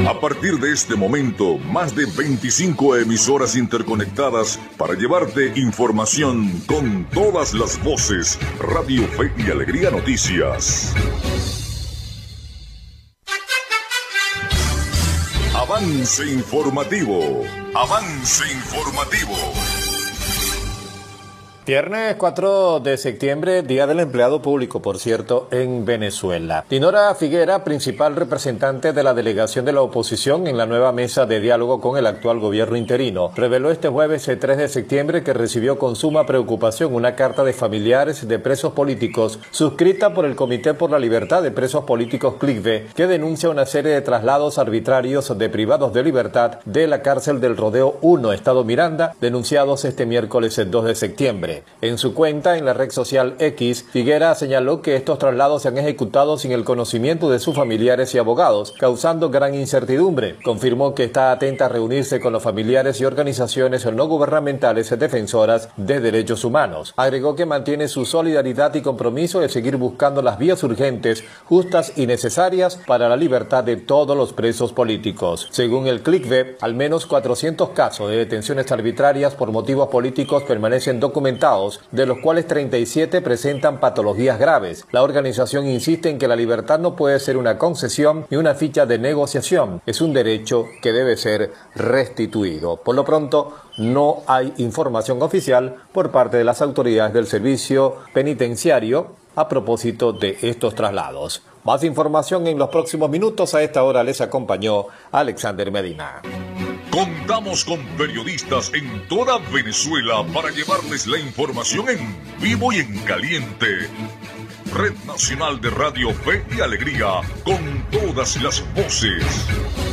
A partir de este momento, más de 25 emisoras interconectadas para llevarte información con todas las voces. Radio Fe y Alegría Noticias. Avance informativo. Avance informativo. Viernes 4 de septiembre, Día del Empleado Público, por cierto, en Venezuela. Dinora Figuera, principal representante de la delegación de la oposición en la nueva mesa de diálogo con el actual gobierno interino, reveló este jueves 3 de septiembre que recibió con suma preocupación una carta de familiares de presos políticos suscrita por el Comité por la Libertad de Presos Políticos CLICVE, que denuncia una serie de traslados arbitrarios de privados de libertad de la cárcel del Rodeo 1, Estado Miranda, denunciados este miércoles 2 de septiembre. En su cuenta en la red social X, Figuera señaló que estos traslados se han ejecutado sin el conocimiento de sus familiares y abogados, causando gran incertidumbre. Confirmó que está atenta a reunirse con los familiares y organizaciones no gubernamentales defensoras de derechos humanos. Agregó que mantiene su solidaridad y compromiso de seguir buscando las vías urgentes, justas y necesarias para la libertad de todos los presos políticos. Según el CLICVE, al menos 400 casos de detenciones arbitrarias por motivos políticos permanecen documentados, de los cuales 37 presentan patologías graves. La organización insiste en que la libertad no puede ser una concesión ni una ficha de negociación. Es un derecho que debe ser restituido. Por lo pronto, no hay información oficial por parte de las autoridades del servicio penitenciario a propósito de estos traslados. Más información en los próximos minutos. A esta hora les acompañó Alexander Medina. Contamos con periodistas en toda Venezuela para llevarles la información en vivo y en caliente. Red Nacional de Radio Fe y Alegría, con todas las voces.